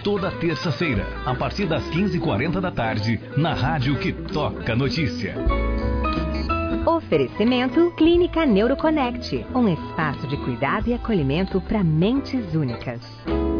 toda terça-feira, a partir das 15h40 da tarde, na rádio que toca notícia. Oferecimento Clínica Neuroconnect, um espaço de cuidado e acolhimento para mentes únicas.